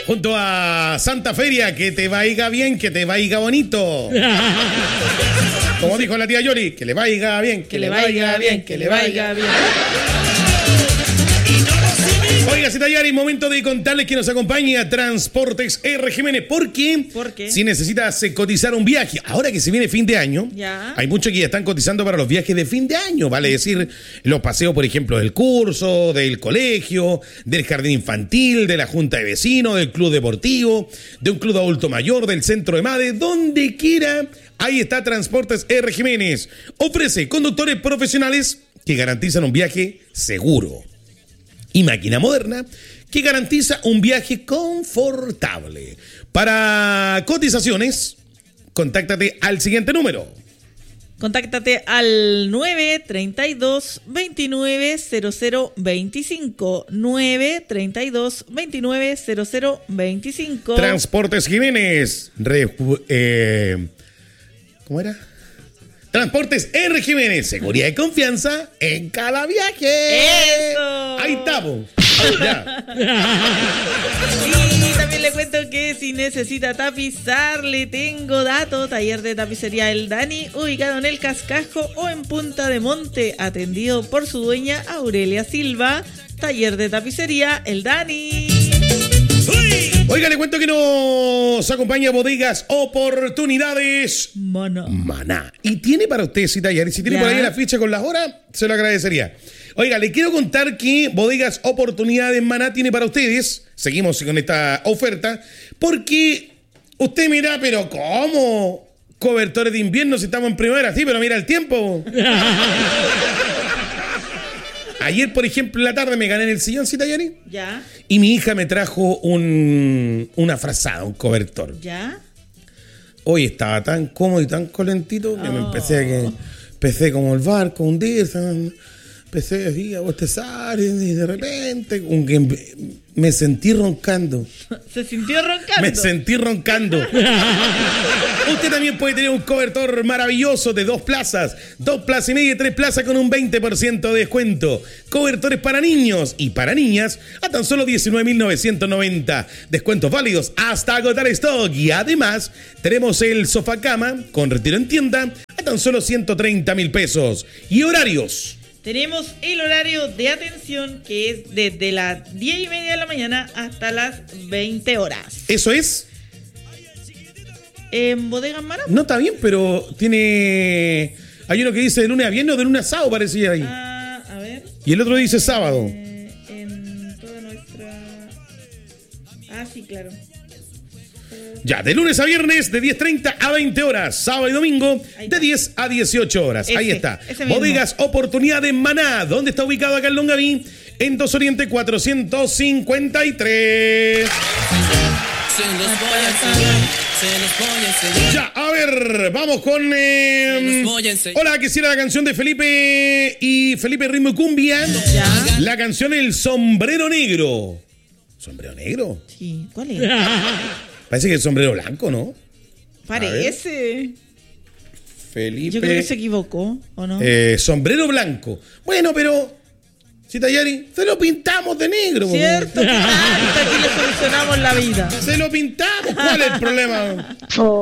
junto a Santa Feria, que te vaya bien, que te vaya bonito. Como dijo la tía Yoli, que le vaya bien, que le vaya bien, que le vaya bien. Oiga, Citayari, momento de contarles que nos acompaña Transportes R. Jiménez. ¿Por qué? Si necesitas cotizar un viaje, ahora que se viene fin de año, hay muchos que ya están cotizando para los viajes de fin de año, vale decir, los paseos, por ejemplo, del curso, del colegio, del jardín infantil, de la junta de vecinos, del club deportivo, de un club de adulto mayor, del centro de madres, donde quiera. Ahí está Transportes R. Jiménez. Ofrece conductores profesionales que garantizan un viaje seguro y máquina moderna que garantiza un viaje confortable. Para cotizaciones, contáctate al siguiente número. Contáctate al 932-290025. 932-290025. Transportes Jiménez. ¿Cómo era? Transportes R. Jiménez, seguridad y confianza en cada viaje. ¡Eso! Ahí estamos. Ya. Y también le cuento que si necesita tapizar, le tengo dato. Taller de tapicería El Dani, ubicado en El Cascajo o en Punta de Monte, atendido por su dueña Aurelia Silva. Taller de tapicería El Dani. Oiga, le cuento que nos acompaña Bodegas Oportunidades Maná. Y tiene para usted, Citayari, si tiene por ahí la ficha con las horas, se lo agradecería. Oiga, le quiero contar que Bodegas Oportunidades Maná tiene para ustedes, seguimos con esta oferta, porque usted mira, pero ¿cómo? Cobertores de invierno si estamos en primavera, sí, pero mira el tiempo. Ayer, por ejemplo, en la tarde me gané en el sillón, Citayari. Ya. Y mi hija me trajo una frazada, un cobertor. ¿Ya? Hoy estaba tan cómodo y tan calentito que me empecé como el barco a hundirse. Empecé así a bostezar y de repente como que me sentí roncando. ¿Se sintió roncando? Me sentí roncando. Usted también puede tener un cobertor maravilloso de 2 plazas y media y 3 plazas con un 20% de descuento. Cobertores para niños y para niñas a tan solo 19.990. Descuentos válidos hasta agotar stock. Y además tenemos el sofá cama con retiro en tienda a tan solo 130.000 pesos. Y horarios. Tenemos el horario de atención que es desde las 10:30 de la mañana hasta las 20 horas. ¿Eso es? ¿En Bodegas Maná? No, está bien, pero tiene... Hay uno que dice de lunes a viernes o de lunes a sábado, parecía ahí. Ah, a ver. Y el otro dice sábado. En toda nuestra... Ah, sí, claro. Ya, de lunes a viernes de 10:30 a 20 horas. Sábado y domingo de 10 a 18 horas. Ahí está. Bodegas Oportunidades Maná. ¿Dónde está ubicado acá en Longaví? En 2 Oriente 453. Ya, a ver, vamos con... Hola, quisiera la canción de Felipe y Felipe Ritmo y Cumbia. Ya. La canción El Sombrero Negro. ¿Sombrero negro? Sí, ¿cuál es? Parece que es sombrero blanco, ¿no? Parece. Felipe. Yo creo que se equivocó, ¿o no? Sombrero blanco. Bueno, pero... Citayari, se lo pintamos de negro. Cierto, que tanto aquí le solucionamos la vida. Se lo pintamos. ¿Cuál es el problema?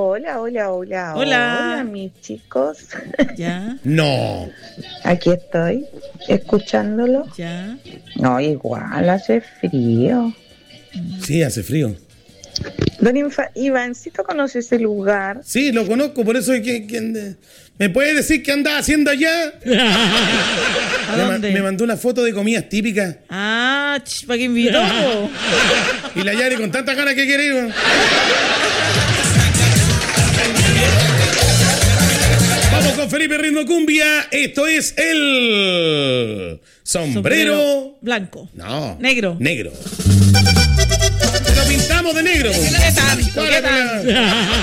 Hola, mis chicos. ¿Ya? No. Aquí estoy, escuchándolo. ¿Ya? No, igual hace frío. Sí, hace frío. Don Ivancito, ¿conoce ese lugar? Sí, lo conozco, por eso es que ¿me puede decir qué anda haciendo allá? ¿A dónde? Me mandó una foto de comidas típicas. Ah, ¿para qué invitó? Y la Yari con tantas ganas que quiere ir. Vamos con Felipe Ritmo Cumbia. Esto es el sombrero blanco. No. Negro. Lo pintamos de negro. ¿Qué tal?